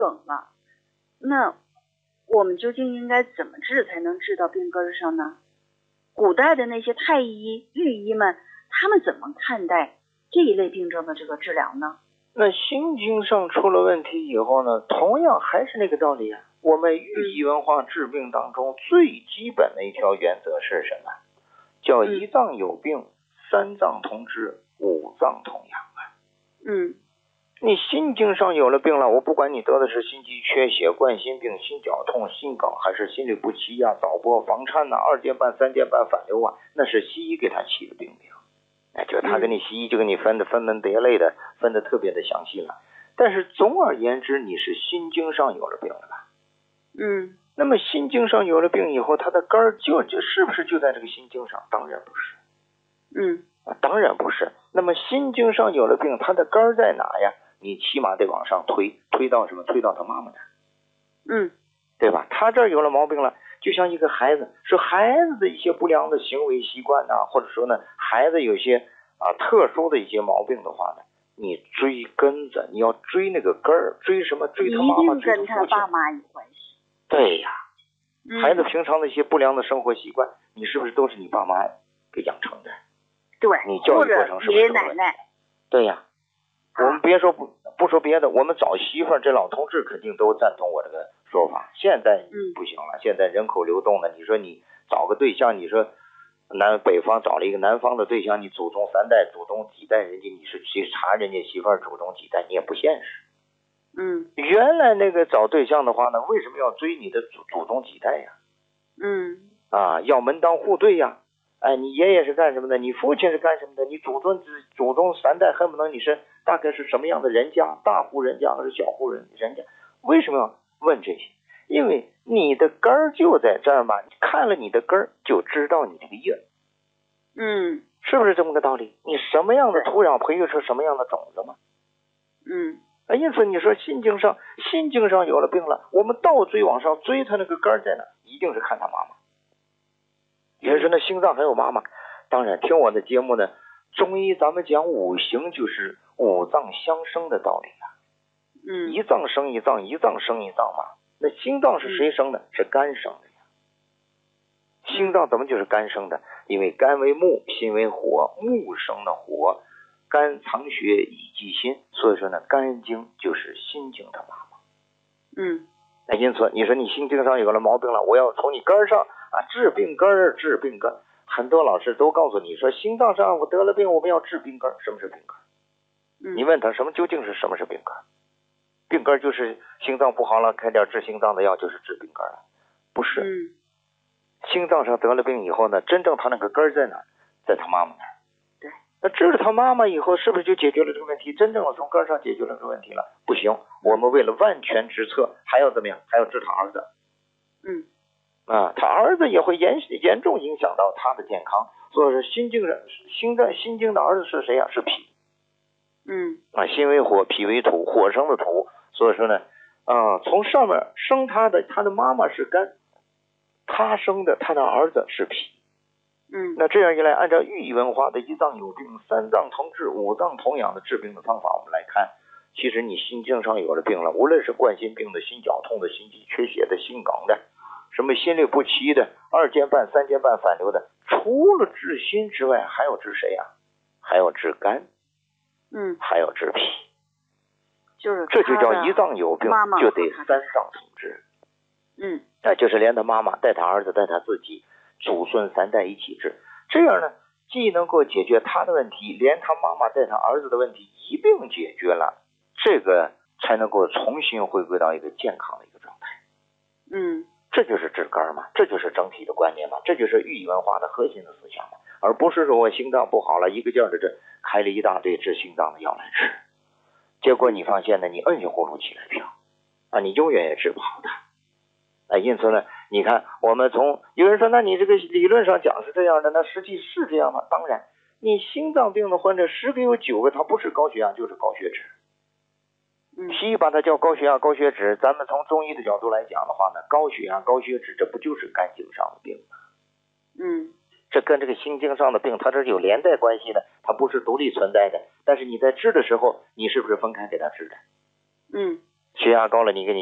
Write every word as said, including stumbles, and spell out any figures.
梗了。那我们究竟应该怎么治才能治到病根上呢？古代的那些太医、御医们，他们怎么看待这一类病症的这个治疗呢？ 那心经上出了问题以后呢，同样还是那个道理啊。我们寓意文化治病当中最基本的一条原则是什么？叫一脏有病，三脏同治，五脏同养啊。 嗯， 你心经上有了病了，我不管你得的是心肌缺血、冠心病、心绞痛、心梗，还是心律不齐呀、早搏、房颤呐、二尖瓣、三尖瓣反流啊，那是西医给他起的病名。哎，就他给你西医就给你分的分门别类的，分的特别的详细了。但是总而言之，你是心经上有了病了吧？ 嗯， 那么心经上有了病以后，它的根儿就就是不是就在这个心经上？当然不是。 嗯， 啊，当然不是。那么心经上有了病，它的根儿在哪呀？你起码得往上推，推到什么？推到他妈妈那儿。 嗯， 对吧？他这儿有了毛病了，就像一个孩子，是孩子的一些不良的行为习惯呐、啊，或者说呢，孩子有些啊特殊的一些毛病的话呢，你追根子，你要追那个根儿，追什么？追他妈妈，追他父亲。跟他爸妈有关系。 对呀， 嗯、 孩子平常的一些不良的生活习惯，你是不是都是你爸妈给养成的？ 对， 你教育过程是不是？ 爷爷奶奶。 对呀。我们别说不不说别的，我们找媳妇儿，这老同志肯定都赞同我这个说法。现在不行了，现在人口流动了，你说你找个对象，你说南北方找了一个南方的对象，你祖宗三代、祖宗几代，人家你是去查人家媳妇儿祖宗几代，你也不现实。 嗯， 原来那个找对象的话呢，为什么要追你的祖祖宗几代呀？ 嗯， 啊，要门当户对呀。哎，你爷爷是干什么的？你父亲是干什么的？你祖宗祖宗三代恨不得你是大概是什么样的人家？大户人家还是小户人人家？为什么要问这些？因为你的根儿就在这儿嘛，你看了你的根儿就知道你这个叶。 嗯， 是不是这么个道理？你什么样的土壤培育出什么样的种子嘛？ 嗯， 因此你说心经上心经上有了病了，我们倒追往上追，他那个根儿在哪？一定是看他妈妈。也是那心脏还有妈妈。当然听我的节目呢，中医咱们讲五行就是五脏相生的道理啊。 嗯， 一脏生一脏，一脏生一脏嘛。那心脏是谁生的？嗯、是肝生的呀。心脏怎么就是肝生的？因为肝为木，心为火，木生的火，肝藏血以济心，所以说呢，肝经就是心经的妈妈。 嗯， 那因此你说你心经上有了毛病了，我要从你根上啊治病根儿，治病根。很多老师都告诉你说，心脏上我得了病，我们要治病根。什么是病根？ 嗯、 你问他什么究竟是什么是病根？病根就是心脏不好了，开点治心脏的药就是治病根了，不是。 嗯， 心脏上得了病以后呢，真正他那个根在哪？在他妈妈那儿。 对。 那治了他妈妈以后，是不是就解决了这个问题？真正的从根上解决了这个问题了？不行，我们为了万全之策，还要怎么样？还要治他儿子。 嗯。 啊，他儿子也会严严重影响到他的健康。所以说心经上心脏心经的儿子是谁呀、啊？是脾。 嗯。 啊，心为火，脾为土，火生的土。所以说呢，啊，从上面生他的，他的妈妈是肝，他生的他的儿子是脾。 嗯。 那这样一来，按照寓意文化的一脏有病，三脏同治，五脏同养的治病的方法，我们来看，其实你心经上有了病了，无论是冠心病的、心绞痛的、心肌缺血的、心梗的，什么心律不齐的、二尖瓣、三尖瓣反流的，除了治心之外，还要治谁呀、啊？还要治肝， 嗯， 还要治脾， 就是这就叫一脏有病妈妈就得三脏同治。 嗯， 啊，就是连他妈妈带他儿子带他自己祖孙三代一起治，这样呢，既能够解决他的问题，连他妈妈带他儿子的问题一并解决了，这个才能够重新回归到一个健康的一个状态。 嗯， 这就是治肝嘛，这就是整体的观念嘛，这就是寓意文化的核心的思想嘛，而不是说我心脏不好了，一个劲儿的这开了一大堆治心脏的药来吃，结果你发现呢，你摁下葫芦起来跳啊，你永远也治不好的。啊，因此呢，你看我们从有人说，那你这个理论上讲是这样的，那实际是这样吗？当然，你心脏病的患者十个有九个他不是高血压就是高血脂。西医把它叫高血压、高血脂，咱们从中医的角度来讲的话呢，高血压、高血脂，这不就是肝经上的病吗？ 嗯， 这跟这个心经上的病，它这是有连带关系的，它不是独立存在的。但是你在治的时候，你是不是分开给他治的？ 嗯， 血压高了，你给你